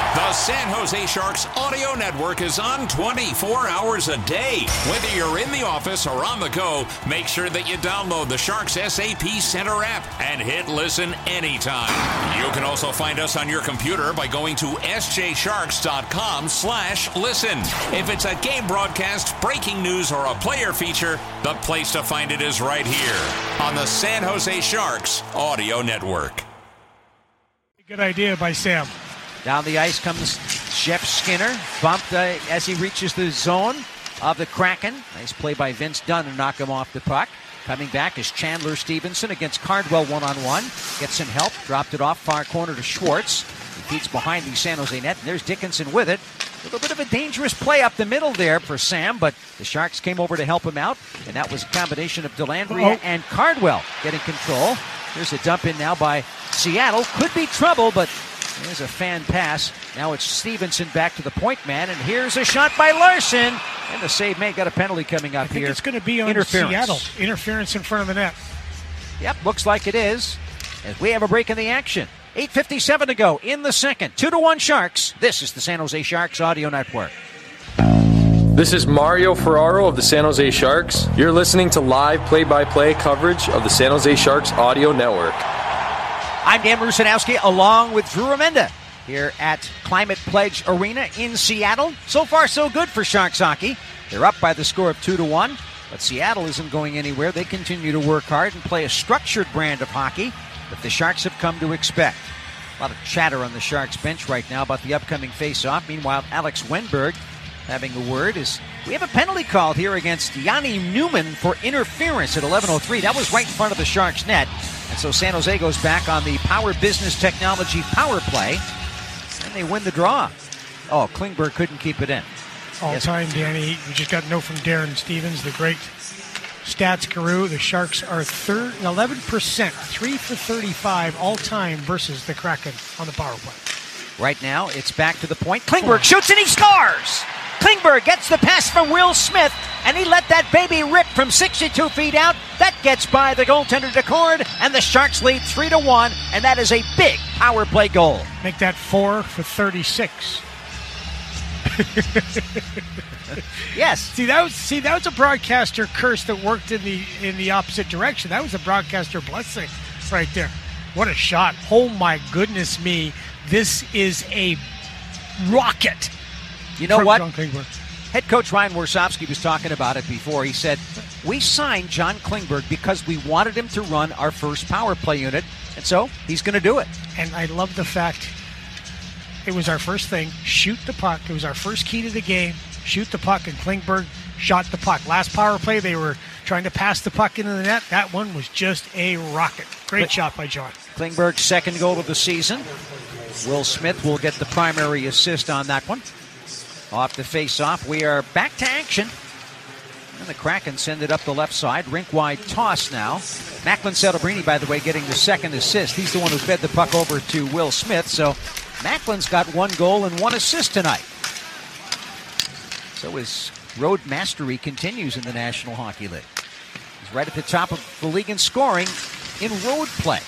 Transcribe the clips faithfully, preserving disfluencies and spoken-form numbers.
The San Jose Sharks Audio Network is on twenty-four hours a day. Whether you're in the office or on the go, make sure that you download the Sharks S A P Center app and hit listen anytime. You can also find us on your computer by going to s j sharks dot com slash listen. If it's a game broadcast, breaking news, or a player feature, the place to find it is right here on the San Jose Sharks Audio Network. Good idea by Sam. Down the ice comes Jeff Skinner, bumped uh, as he reaches the zone of the Kraken. Nice play by Vince Dunn to knock him off the puck. Coming back is Chandler Stevenson against Cardwell one-on-one. Gets some help, dropped it off far corner to Schwartz. He feeds behind the San Jose net, and there's Dickinson with it. A little bit of a dangerous play up the middle there for Sam, but the Sharks came over to help him out, and that was a combination of Dellandrea oh. and Cardwell getting control. There's a dump in now by Seattle. Could be trouble, but there's a fan pass. Now it's Stevenson back to the point man, and here's a shot by Larson. And the save made. Got a penalty coming up I think here. It's going to be on Seattle. Interference in front of the net. Yep, looks like it is. As we have a break in the action. eight fifty-seven to go in the second. Two to one Sharks. This is the San Jose Sharks Audio Network. This is Mario Ferraro of the San Jose Sharks. You're listening to live play-by-play coverage of the San Jose Sharks Audio Network. I'm Dan Rusanowski along with Drew Remenda here at Climate Pledge Arena in Seattle. So far, so good for Sharks hockey. They're up by the score of two to one, but Seattle isn't going anywhere. They continue to work hard and play a structured brand of hockey that the Sharks have come to expect. A lot of chatter on the Sharks bench right now about the upcoming face-off. Meanwhile, Alex Wenberg having a word is we have a penalty called here against Yanni Newman for interference at eleven oh three. That was right in front of the Sharks net. And so San Jose goes back on the Power Business Technology power play, and they win the draw. Oh, Klingberg couldn't keep it in. All yes. time, Danny. We just got to know from Darren Stevens, the great stats guru. The Sharks are third, eleven percent, three for thirty-five all time versus the Kraken on the power play. Right now, it's back to the point. Klingberg oh. shoots and he scores! Klingberg gets the pass from Will Smith, and he let that baby rip from sixty-two feet out. That gets by the goaltender DeCord, and the Sharks lead three to one, and that is a big power play goal. Make that four for thirty-six. Yes. See that was see that was a broadcaster curse that worked in the in the opposite direction. That was a broadcaster blessing right there. What a shot. Oh my goodness me. This is a rocket. You know what? Head coach Ryan Warsofsky was talking about it before. He said, we signed John Klingberg because we wanted him to run our first power play unit, and so he's going to do it. And I love the fact it was our first thing, shoot the puck. It was our first key to the game, shoot the puck, and Klingberg shot the puck. Last power play, they were trying to pass the puck into the net. That one was just a rocket. Great but, shot by John. Klingberg's second goal of the season. Will Smith will get the primary assist on that one. Off the face-off, we are back to action. And the Kraken send it up the left side. Rink-wide toss now. Macklin Celebrini, by the way, getting the second assist. He's the one who fed the puck over to Will Smith. So Macklin's got one goal and one assist tonight. So his road mastery continues in the National Hockey League. He's right at the top of the league in scoring in road play.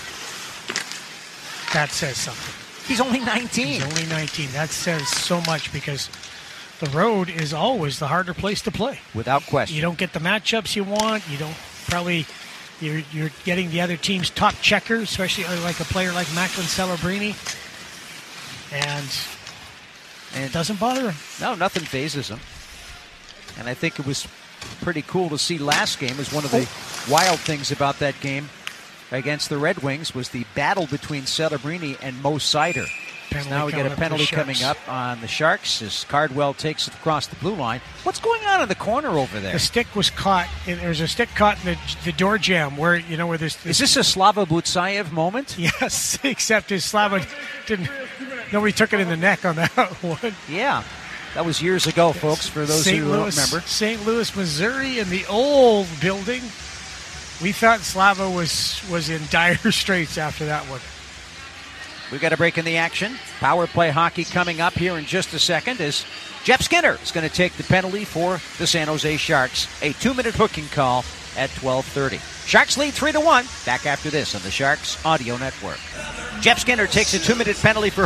That says something. He's only nineteen. He's only nineteen. That says so much because the road is always the harder place to play. Without question. You don't get the matchups you want. You don't probably, you're, you're getting the other team's top checkers, especially like a player like Macklin Celebrini. And, and it doesn't bother him. No, nothing phases him. And I think it was pretty cool to see last game as one of the oh. wild things about that game against the Red Wings was the battle between Celebrini and Mo Seider. So now we get a penalty coming up on the Sharks as Cardwell takes it across the blue line. What's going on in the corner over there? The stick was caught. There's a stick caught in the, the door jamb where, you know, where there's... Is this a Slava Butsayev moment? Yes, except his Slava didn't... Nobody took it in the neck on that one. Yeah, that was years ago, folks, for those Saint who Louis, remember. Saint Louis, Missouri, in the old building. We thought Slava was, was in dire straits after that one. We've got a break in the action. Power play hockey coming up here in just a second as Jeff Skinner is going to take the penalty for the San Jose Sharks. A two-minute hooking call at twelve thirty. Sharks lead three to one. Back after this on the Sharks Audio Network. Jeff Skinner takes a two-minute penalty for